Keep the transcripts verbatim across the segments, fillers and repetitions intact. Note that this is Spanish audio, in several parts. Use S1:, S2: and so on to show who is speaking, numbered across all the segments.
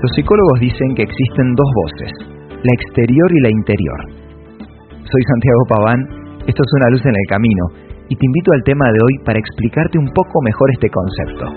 S1: Los psicólogos dicen que existen dos voces, la exterior y la interior. Soy Santiago Paván, esto es Una luz en el camino, y te invito al tema de hoy para explicarte un poco mejor este concepto.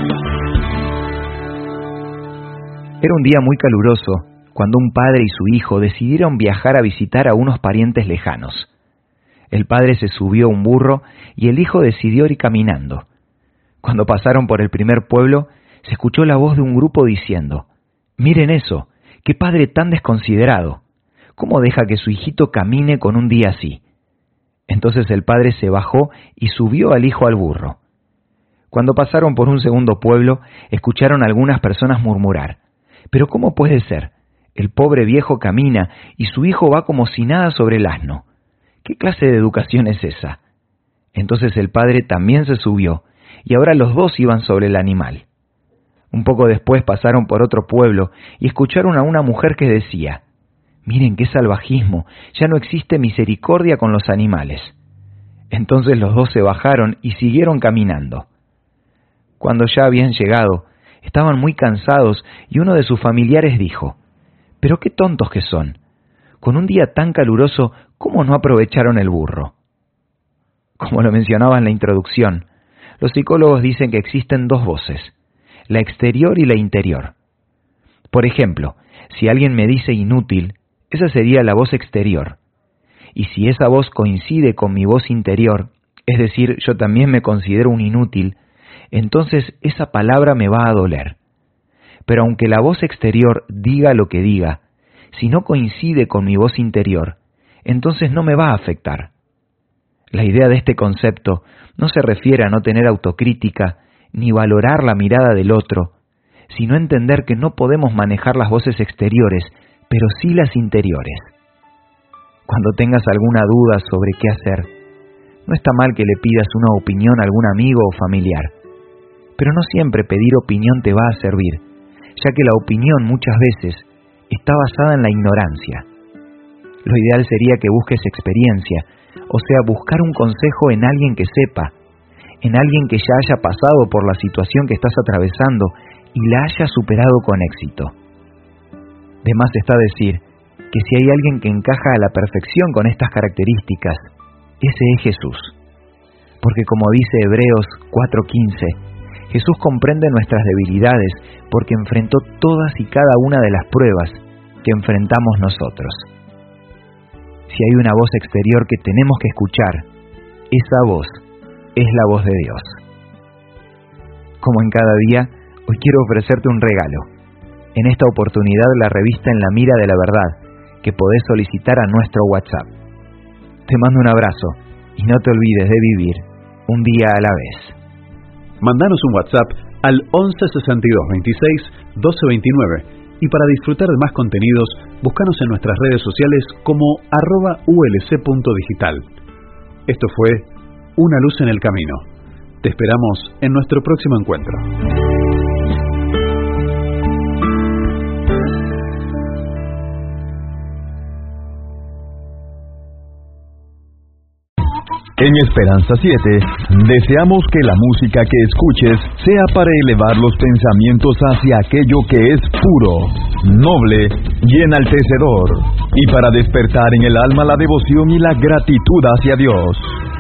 S1: Era un día muy caluroso, cuando un padre y su hijo decidieron viajar a visitar a unos parientes lejanos. El padre se subió a un burro y el hijo decidió ir caminando. Cuando pasaron por el primer pueblo, se escuchó la voz de un grupo diciendo: «Miren eso, qué padre tan desconsiderado. ¿Cómo deja que su hijito camine con un día así?» Entonces el padre se bajó y subió al hijo al burro. Cuando pasaron por un segundo pueblo, escucharon a algunas personas murmurar: «¿Pero cómo puede ser? El pobre viejo camina y su hijo va como si nada sobre el asno. ¿Qué clase de educación es esa?». Entonces el padre también se subió, y ahora los dos iban sobre el animal. Un poco después pasaron por otro pueblo y escucharon a una mujer que decía: «Miren qué salvajismo, ya no existe misericordia con los animales». Entonces los dos se bajaron y siguieron caminando. Cuando ya habían llegado, estaban muy cansados y uno de sus familiares dijo: «Pero qué tontos que son. Con un día tan caluroso, ¿cómo no aprovecharon el burro?». Como lo mencionaba en la introducción, los psicólogos dicen que existen dos voces, la exterior y la interior. Por ejemplo, si alguien me dice inútil, esa sería la voz exterior. Y si esa voz coincide con mi voz interior, es decir, yo también me considero un inútil, entonces esa palabra me va a doler. Pero aunque la voz exterior diga lo que diga, si no coincide con mi voz interior, entonces no me va a afectar. La idea de este concepto no se refiere a no tener autocrítica ni valorar la mirada del otro, sino entender que no podemos manejar las voces exteriores, pero sí las interiores. Cuando tengas alguna duda sobre qué hacer, no está mal que le pidas una opinión a algún amigo o familiar, pero no siempre pedir opinión te va a servir, ya que la opinión muchas veces está basada en la ignorancia. Lo ideal sería que busques experiencia, o sea, buscar un consejo en alguien que sepa, en alguien que ya haya pasado por la situación que estás atravesando y la haya superado con éxito. De más está decir que si hay alguien que encaja a la perfección con estas características, ese es Jesús. Porque como dice Hebreos cuatro quince, Jesús comprende nuestras debilidades porque enfrentó todas y cada una de las pruebas que enfrentamos nosotros. Si hay una voz exterior que tenemos que escuchar, esa voz es la voz de Dios. Como en cada día, hoy quiero ofrecerte un regalo. En esta oportunidad, la revista En la Mira de la Verdad, que podés solicitar a nuestro WhatsApp. Te mando un abrazo y no te olvides de vivir un día a la vez.
S2: Mandanos un WhatsApp al once sesenta y dos veintiséis doce veintinueve y para disfrutar de más contenidos, búscanos en nuestras redes sociales como arroba ulc.digital. Esto fue Una luz en el camino. Te esperamos en nuestro próximo encuentro.
S3: En Esperanza siete, deseamos que la música que escuches sea para elevar los pensamientos hacia aquello que es puro, noble y enaltecedor, y para despertar en el alma la devoción y la gratitud hacia Dios.